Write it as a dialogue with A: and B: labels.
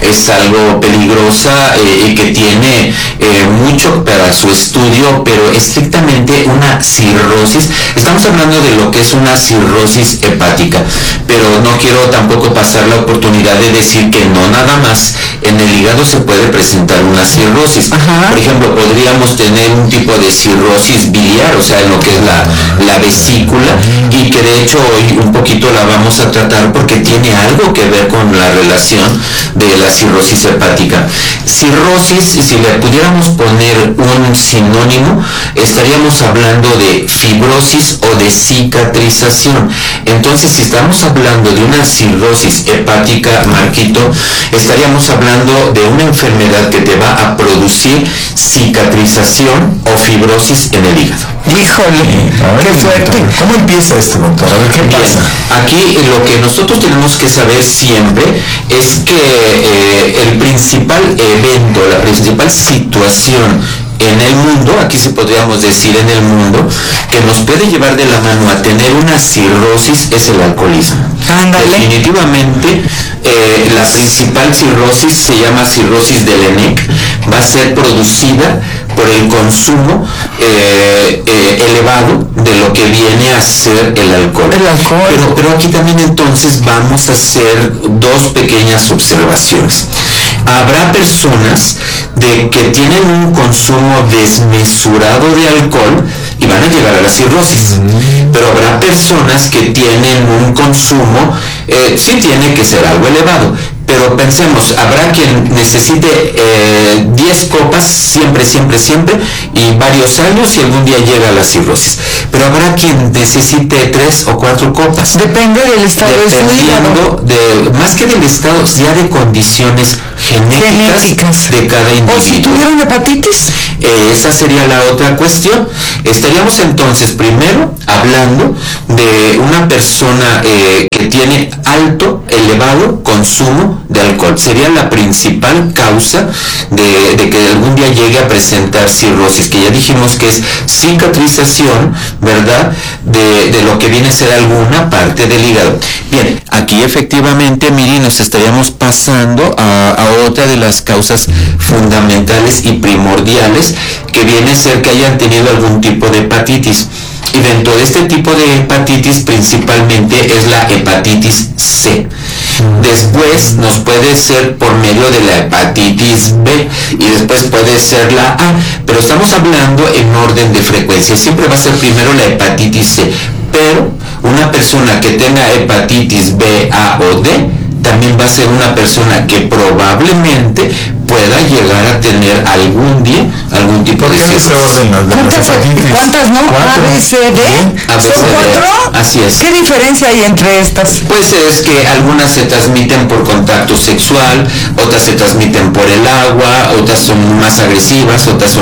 A: es algo peligrosa y que tiene mucho para su estudio, pero estrictamente una cirrosis. Estamos hablando de lo que es una cirrosis hepática, pero no quiero tampoco pasar la oportunidad de decir que no nada más en el hígado se puede presentar una cirrosis.
B: Ajá.
A: Por ejemplo, podríamos tener un tipo de cirrosis biliar, o sea, en lo que es la vesícula, y que de hecho hoy un poquito la vamos a tratar porque tiene algo que ver con la relación de la cirrosis hepática. Cirrosis, si le pudiéramos poner un sinónimo, estaríamos hablando de fibrosis o de cicatrización. Entonces, si estamos hablando de una cirrosis hepática, Marquito, estaríamos hablando de una enfermedad que te va a producir cicatrización o fibrosis en el hígado.
B: Híjole, qué fuerte.
C: ¿Cómo empieza esto, doctor? A ver, ¿qué pasa?
A: Aquí lo que nosotros tenemos que saber siempre es que el principal evento, la principal situación en el mundo, aquí sí podríamos decir en el mundo, que nos puede llevar de la mano a tener una cirrosis es el alcoholismo.
B: Ándale.
A: Definitivamente, la principal cirrosis se llama cirrosis de Leydig, va a ser producida por el consumo elevado de lo que viene a ser el alcohol.
B: El alcohol.
A: Pero aquí también entonces vamos a hacer dos pequeñas observaciones. Habrá personas que tienen un consumo desmesurado de alcohol y van a llegar a la cirrosis, pero habrá personas que tienen un consumo, sí tiene que ser algo elevado, pero pensemos, habrá quien necesite 10 copas siempre, y varios años y algún día llega a la cirrosis, pero habrá quien necesite 3 o 4 copas.
B: Depende del estado de su hígado.
A: Más que del estado, ya de condiciones genéticas de cada individuo.
B: ¿O si tuvieron hepatitis?
A: Esa sería la otra cuestión. Estaríamos entonces primero hablando de una persona que tiene alto, elevado consumo de alcohol. Sería la principal causa de que algún día llegue a presentar cirrosis, que ya dijimos que es cicatrización, ¿verdad?, de lo que viene a ser alguna parte del hígado. Bien, aquí efectivamente, Miri, nos estaríamos pasando a otra de las causas fundamentales y primordiales, que viene a ser que hayan tenido algún tipo de hepatitis. Y dentro de este tipo de hepatitis principalmente es la hepatitis C. Después nos puede ser por medio de la hepatitis B y después puede ser la A, pero estamos hablando en orden de frecuencia. Siempre va a ser primero la hepatitis C, pero una persona que tenga hepatitis B, A o D también va a ser una persona que probablemente pueda llegar a tener algún día algún tipo de cirrosis.
B: ¿Cuántas no? A, B, C, D. ¿Son 4?
A: Así es.
B: ¿Qué diferencia hay entre estas?
A: Pues es que algunas se transmiten por contacto sexual, otras se transmiten por el agua, otras son más agresivas, otras son